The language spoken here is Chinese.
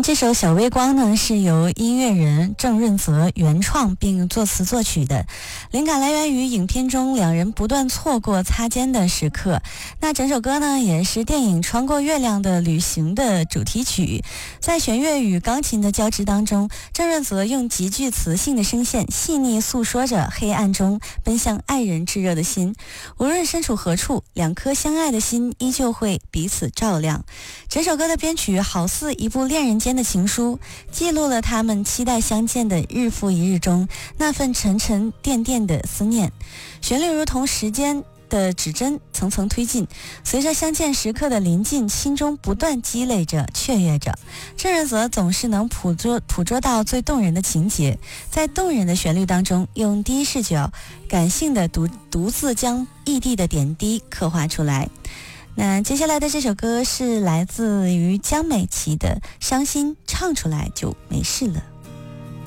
这首《小微光》呢是由音乐人郑润泽原创并作词作曲的，灵感来源于影片中两人不断错过擦肩的时刻。那整首歌呢也是电影《穿过月亮的旅行》的主题曲，在弦乐与钢琴的交织当中，郑润泽用极具磁性的声线细腻诉说着黑暗中奔向爱人炙热的心，无论身处何处，两颗相爱的心依旧会彼此照亮。整首歌的编曲好似一部恋人间的情书，记录了他们期待相见的日复一日中那份沉沉甸甸的思念。旋律如同时间的指针层层推进，随着相见时刻的临近，心中不断积累着雀跃着。郑润泽总是能捕捉到最动人的情节，在动人的旋律当中，用第一视角感性的独自将异地的点滴刻画出来。那接下来的这首歌是来自于江美琪的《伤心唱出来就没事了》。